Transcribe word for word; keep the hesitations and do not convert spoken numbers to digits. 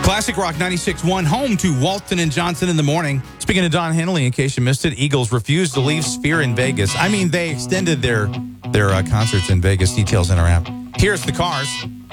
Classic Rock ninety-six point one, home to Walton and Johnson in the morning. Speaking of Don Henley, in case you missed it, Eagles refused to leave Sphere in Vegas. I mean, they extended their their uh, concerts in Vegas. Details in our app. Here's the Cars.